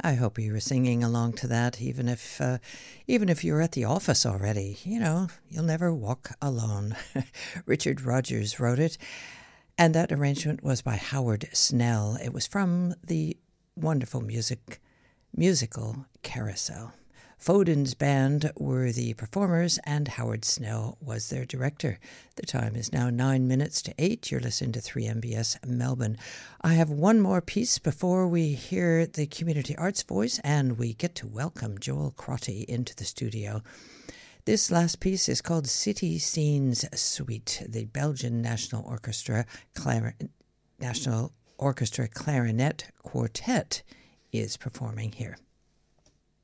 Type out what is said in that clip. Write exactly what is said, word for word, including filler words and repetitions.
I hope you were singing along to that, even if uh, even if you're at the office already. You know, you'll never walk alone. Richard Rodgers wrote it, and that arrangement was by Howard Snell. It was from the wonderful music musical Carousel. Foden's band were the performers, and Howard Snell was their director. The time is now nine minutes to eight. You're listening to three M B S Melbourne. I have one more piece before we hear the Community Arts Voice, and we get to welcome Joel Crotty into the studio. This last piece is called City Scenes Suite. The Belgian National Orchestra Clar- National Orchestra Clarinet Quartet is performing here.